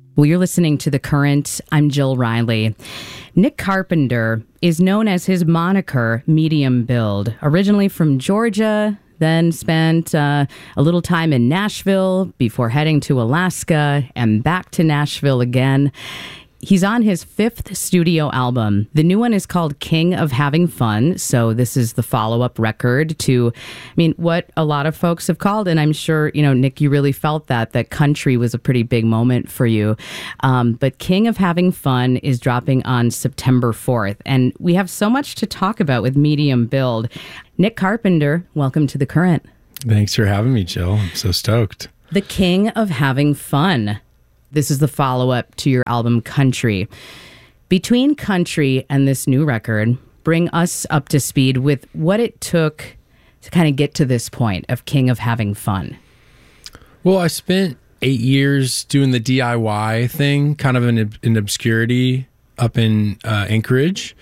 Well, you're listening to The Current. I'm Jill Riley. Nick Carpenter is known as his moniker, Medium Build. Originally from Georgia, then spent a little time in Nashville before heading to Alaska and back to Nashville again. He's on his 5th studio album. The new one is called King of Having Fun. So this is the follow-up record to, what a lot of folks have called. And I'm sure, Nick, you really felt that country was a pretty big moment for you. But King of Having Fun is dropping on September 4th. And we have so much to talk about with Medium Build. Nick Carpenter, welcome to The Current. Thanks for having me, Jill. I'm so stoked. The King of Having Fun. This is the follow-up to your album, Country. Between Country and this new record, bring us up to speed with what it took to kind of get to this point of King of Having Fun. Well, I spent 8 years doing the DIY thing, kind of in obscurity up in Anchorage.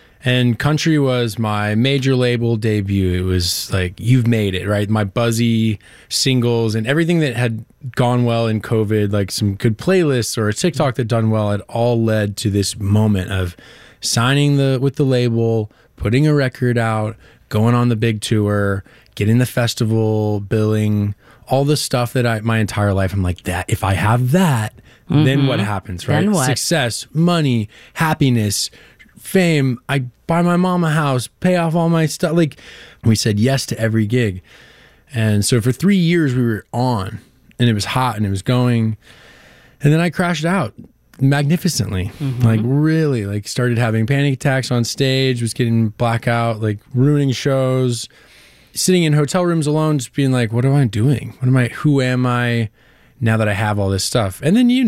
And Country was my major label debut. It was like, you've made it, right? My buzzy singles and everything that had gone well in COVID, like some good playlists or a TikTok that done well, it all led to this moment of signing with the label, putting a record out, going on the big tour, getting the festival billing, all the stuff that my entire life, I'm like, that if I have that, then what happens, right? Then what? Success, money, happiness, fame. I buy my mom a house, pay off all my stuff. Like, we said yes to every gig. And so for 3 years we were on, and it was hot and it was going. And then I crashed out magnificently. Like, really, like, started having panic attacks on stage, was getting blackout, like ruining shows, sitting in hotel rooms alone, just being like, what am I doing? Who am I now that I have all this stuff? And then,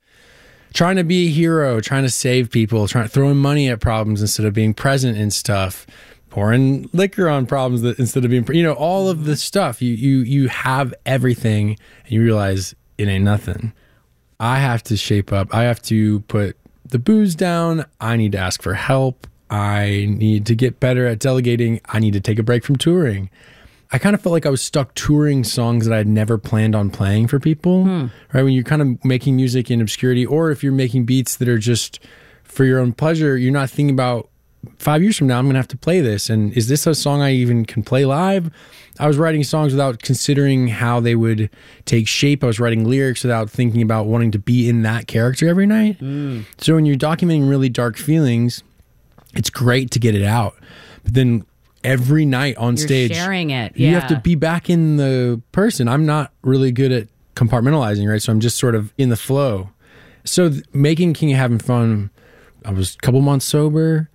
trying to be a hero, trying to save people, throwing money at problems instead of being present in stuff, pouring liquor on problems instead of being, all of the stuff. You have everything and you realize it ain't nothing. I have to shape up. I have to put the booze down. I need to ask for help. I need to get better at delegating. I need to take a break from touring. I kind of felt like I was stuck touring songs that I had never planned on playing for people, right? When you're kind of making music in obscurity, or if you're making beats that are just for your own pleasure, you're not thinking about 5 years from now, I'm going to have to play this. And is this a song I even can play live? I was writing songs without considering how they would take shape. I was writing lyrics without thinking about wanting to be in that character every night. So when you're documenting really dark feelings, it's great to get it out. But then every night on stage, sharing it. You have to be back in the person. I'm not really good at compartmentalizing, right? So I'm just sort of in the flow. So making King of Having Fun, I was a couple months sober.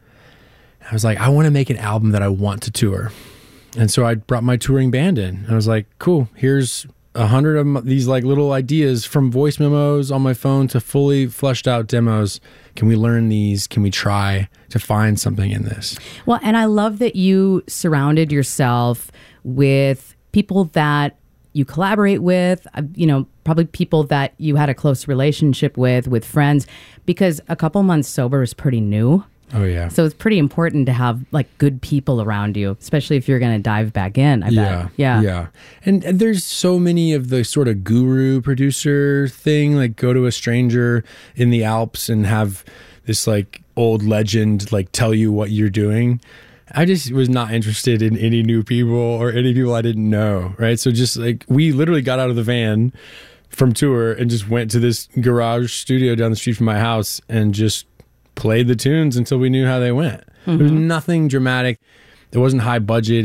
I was like, I want to make an album that I want to tour. And so I brought my touring band in. I was like, cool, here's 100 of these like little ideas, from voice memos on my phone to fully fleshed out demos. Can we learn these? Can we try to find something in this? Well, and I love that you surrounded yourself with people that you collaborate with, probably people that you had a close relationship with friends, because a couple months sober is pretty new. Oh, yeah. So it's pretty important to have like good people around you, especially if you're going to dive back in, I bet. Yeah. And there's so many of the sort of guru producer thing, like go to a stranger in the Alps and have this like old legend like tell you what you're doing. I just was not interested in any new people or any people I didn't know, right? So just like we literally got out of the van from tour and just went to this garage studio down the street from my house and just played the tunes until we knew how they went. There was nothing dramatic. It wasn't high budget.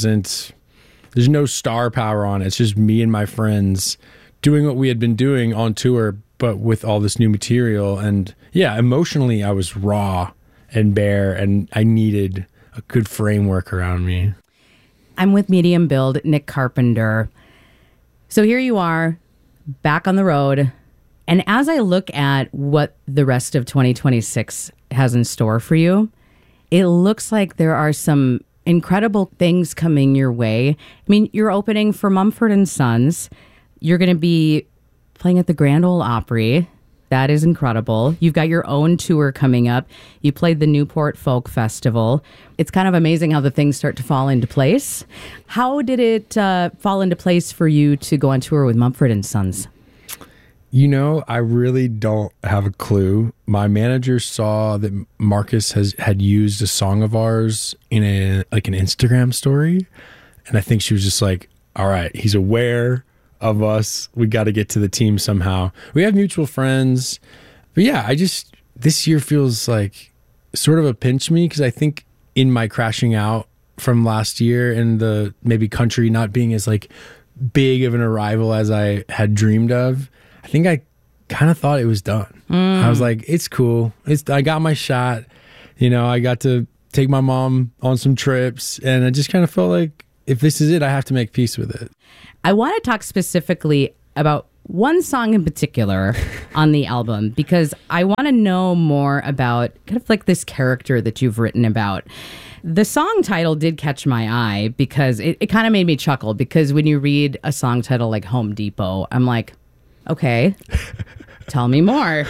There's no star power on it. It's just me and my friends doing what we had been doing on tour, but with all this new material. And yeah, emotionally, I was raw and bare, and I needed a good framework around me. I'm with Medium Build, Nick Carpenter. So here you are, back on the road. And as I look at what the rest of 2026 has in store for you, it looks like there are some incredible things coming your way. I mean, you're opening for Mumford & Sons. You're going to be playing at the Grand Ole Opry. That is incredible. You've got your own tour coming up. You played the Newport Folk Festival. It's kind of amazing how the things start to fall into place. How did it fall into place for you to go on tour with Mumford & Sons? You know, I really don't have a clue. My manager saw that Marcus had used a song of ours in an Instagram story, and I think she was just like, "All right, he's aware of us. We got to get to the team somehow." We have mutual friends, but yeah, this year feels like sort of a pinch me because I think in my crashing out from last year and the maybe country not being as like big of an arrival as I had dreamed of, I think I kind of thought it was done. I was like, it's cool. I got my shot. You know, I got to take my mom on some trips, and I just kind of felt like if this is it, I have to make peace with it. I want to talk specifically about one song in particular on the album because I want to know more about kind of like this character that you've written about. The song title did catch my eye because it kind of made me chuckle because when you read a song title like Home Depot, I'm like, okay, tell me more.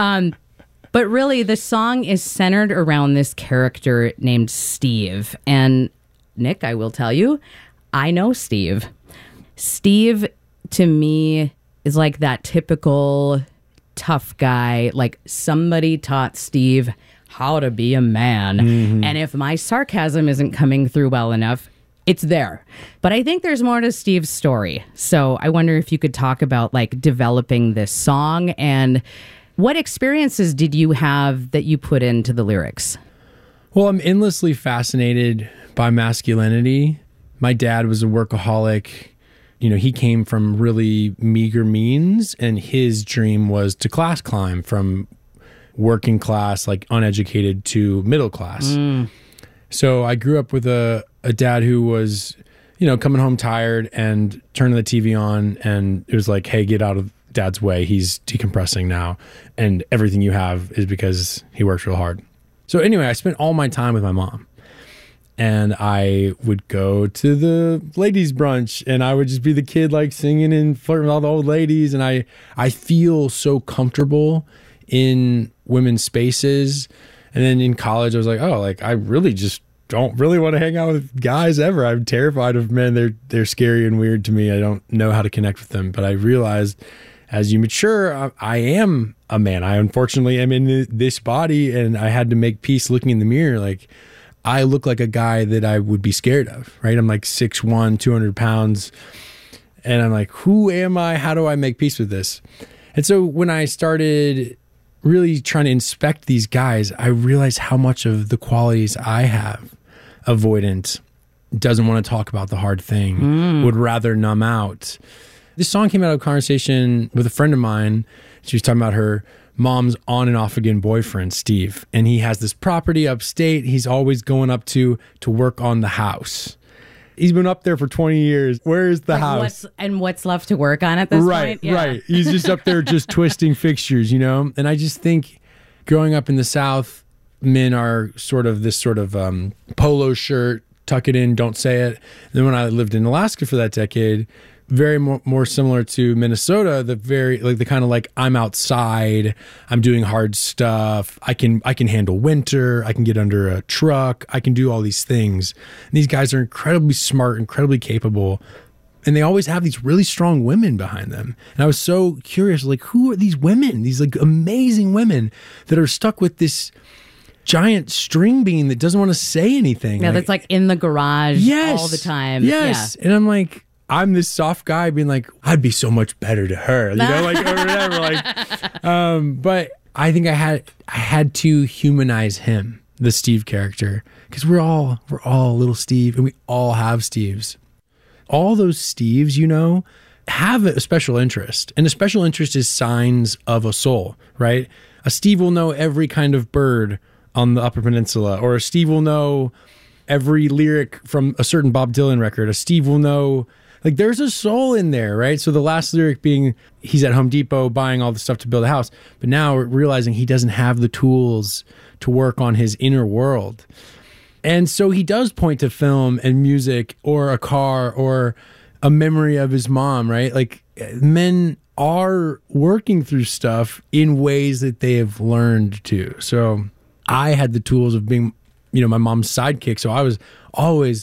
But really, the song is centered around this character named Steve. And Nick, I will tell you, I know Steve. Steve, to me, is like that typical tough guy. Like somebody taught Steve how to be a man. Mm-hmm. And if my sarcasm isn't coming through well enough, it's there. But I think there's more to Steve's story. So I wonder if you could talk about like developing this song and what experiences did you have that you put into the lyrics? Well, I'm endlessly fascinated by masculinity. My dad was a workaholic. You know, he came from really meager means, and his dream was to class climb from working class, like uneducated, to middle class. So I grew up with a dad who was, you know, coming home tired and turning the TV on, and it was like, hey, get out of dad's way. He's decompressing now, and everything you have is because he works real hard. So anyway, I spent all my time with my mom. And I would go to the ladies' brunch, and I would just be the kid like singing and flirting with all the old ladies. And I feel so comfortable in women's spaces. And then in college, I was like, oh, like I really just don't really want to hang out with guys ever. I'm terrified of men. They're scary and weird to me. I don't know how to connect with them. But I realized as you mature, I am a man. I unfortunately am in this body, and I had to make peace looking in the mirror. Like, I look like a guy that I would be scared of, right? I'm like 6'1", 200 pounds. And I'm like, who am I? How do I make peace with this? And so when I started really trying to inspect these guys, I realized how much of the qualities I have, avoidant, doesn't want to talk about the hard thing, would rather numb out. This song came out of a conversation with a friend of mine. She was talking about her mom's on and off again boyfriend, Steve. And he has this property upstate he's always going up to work on the house. He's been up there for 20 years. Where is the house? What's left to work on at this point? Yeah. Right. He's just up there just twisting fixtures, you know? And I just think growing up in the South, men are sort of this sort of polo shirt, tuck it in, don't say it. And then when I lived in Alaska for that decade, very more similar to Minnesota, the kind of like, I'm outside, I'm doing hard stuff, I can handle winter, I can get under a truck, I can do all these things. And these guys are incredibly smart, incredibly capable, and they always have these really strong women behind them. And I was so curious, like, who are these women, these like amazing women that are stuck with this giant string bean that doesn't want to say anything? Yeah, that's like in the garage all the time. Yes. Yeah. And I'm like, I'm this soft guy being like, I'd be so much better to her, you know, like, or whatever. Like, but I think I had to humanize him, the Steve character, because we're all little Steve, and we all have Steves. All those Steves, you know, have a special interest, and a special interest is signs of a soul, right? A Steve will know every kind of bird on the Upper Peninsula, or a Steve will know every lyric from a certain Bob Dylan record. A Steve will know. Like, there's a soul in there, right? So the last lyric being he's at Home Depot buying all the stuff to build a house, but now realizing he doesn't have the tools to work on his inner world. And so he does point to film and music or a car or a memory of his mom, right? Like, men are working through stuff in ways that they have learned to. So I had the tools of being, you know, my mom's sidekick. So I was always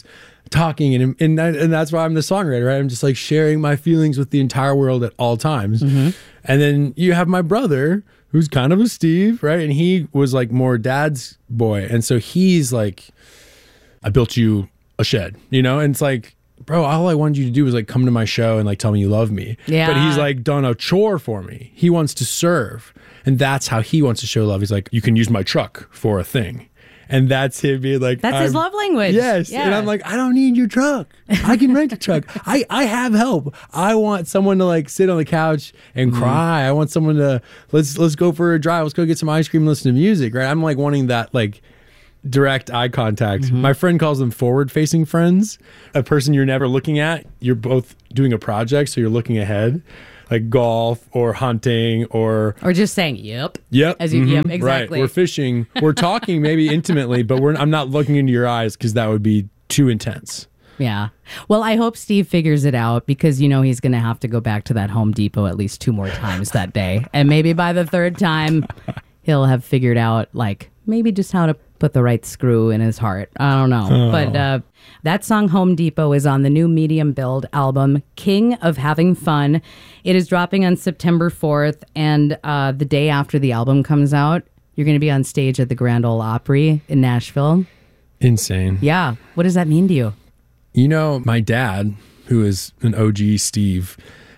talking, and that's why I'm the songwriter, right? I'm just like sharing my feelings with the entire world at all times. And then you have my brother, who's kind of a Steve, right? And he was like more dad's boy. And so he's like, I built you a shed, you know? And it's like, bro, all I wanted you to do was like come to my show and like tell me you love me. Yeah. But he's like done a chore for me. He wants to serve. And that's how he wants to show love. He's like, you can use my truck for a thing. And that's him being like, That's his love language. Yes. Yeah. And I'm like, I don't need your truck. I can rent a truck. I have help. I want someone to like sit on the couch and cry. I want someone to let's go for a drive. Let's go get some ice cream and listen to music, right? I'm like wanting that like direct eye contact. My friend calls them forward facing friends. A person you're never looking at. You're both doing a project, so you're looking ahead. Like golf or hunting or just saying yep. As you yep, exactly. Right. We're fishing. We're talking maybe intimately, but I'm not looking into your eyes because that would be too intense. Yeah. Well, I hope Steve figures it out because, you know, he's going to have to go back to that Home Depot at least 2 more times that day. And maybe by the 3rd time, he'll have figured out, like, maybe just how to put the right screw in his heart. I don't know. Oh. But that song, Home Depot, is on the new Medium Build album, King of Having Fun. It is dropping on September 4th. And the day after the album comes out, you're going to be on stage at the Grand Ole Opry in Nashville. Insane. Yeah. What does that mean to you? You know, my dad, who is an OG Steve,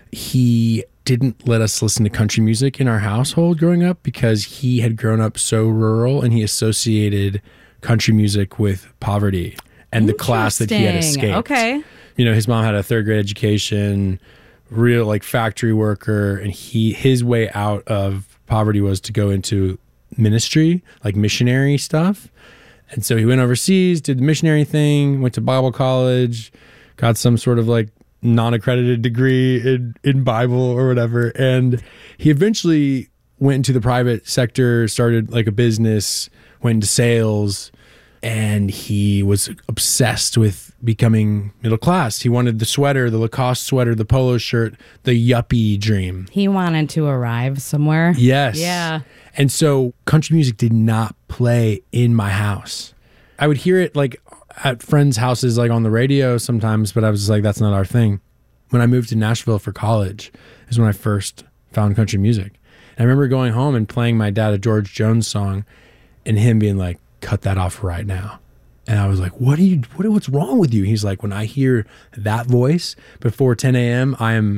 he didn't let us listen to country music in our household growing up because he had grown up so rural and he associated country music with poverty and the class that he had escaped. Okay. You know, his mom had a 3rd grade education, real like factory worker, and his way out of poverty was to go into ministry, like missionary stuff. And so he went overseas, did the missionary thing, went to Bible college, got some sort of like non-accredited degree in Bible or whatever. And he eventually went into the private sector, started like a business, went into sales, and he was obsessed with becoming middle class. He wanted the sweater, the Lacoste sweater, the polo shirt, the yuppie dream. He wanted to arrive somewhere. Yes. Yeah. And so country music did not play in my house. I would hear it like at friends' houses, like on the radio sometimes, but I was just like, that's not our thing. When I moved to Nashville for college is when I first found country music. And I remember going home and playing my dad a George Jones song and him being like, cut that off right now. And I was like, what's wrong with you? He's like, when I hear that voice before 10 a.m., I am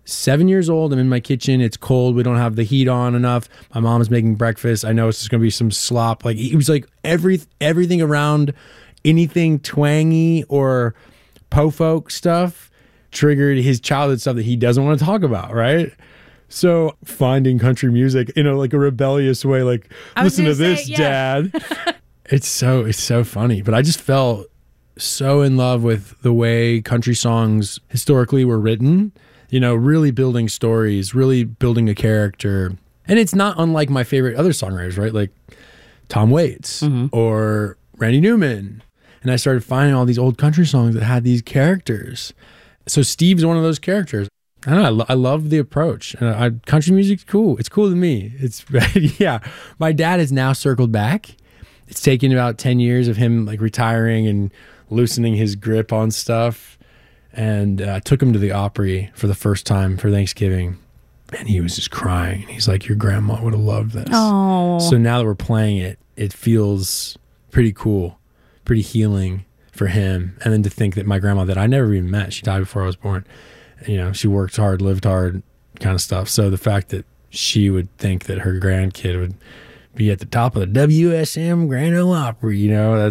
7 years old. I'm in my kitchen. It's cold. We don't have the heat on enough. My mom's making breakfast. I know it's just going to be some slop. Like, it was like everything around anything twangy or po-folk stuff triggered his childhood stuff that he doesn't want to talk about, right? So finding country music in a like a rebellious way, like, listen to this, Dad. It's so funny. But I just felt so in love with the way country songs historically were written, you know, really building stories, really building a character. And it's not unlike my favorite other songwriters, right? Like Tom Waits or Randy Newman. And I started finding all these old country songs that had these characters. So Steve's one of those characters. I don't know. I love the approach. Country music's cool. It's cool to me. It's yeah. My dad has now circled back. It's taken about 10 years of him like retiring and loosening his grip on stuff. And I took him to the Opry for the first time for Thanksgiving. And he was just crying. He's like, your grandma would have loved this. Oh. So now that we're playing it, it feels pretty cool, pretty healing for him. And then to think that my grandma that I never even met, she died before I was born. You know, she worked hard, lived hard, kind of stuff. So the fact that she would think that her grandkid would be at the top of the WSM Grand Ole Opry, you know,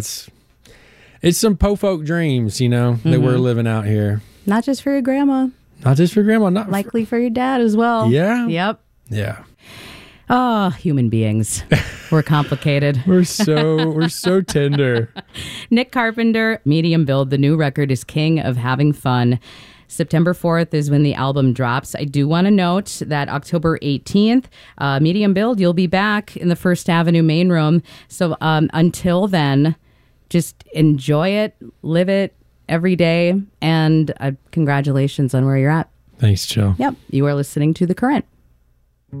it's some po-folk dreams, you know, that we're living out here. Not just for your grandma. Not just for grandma. Likely for your dad as well. Yeah. Yep. Yeah. Oh, human beings. We're complicated. We're so tender. Nick Carpenter, Medium Build. The new record is King of Having Fun. September 4th is when the album drops. I do want to note that October 18th, Medium Build, you'll be back in the First Avenue main room. So until then, just enjoy it, live it every day, and congratulations on where you're at. Thanks, Jill. Yep, you are listening to The Current.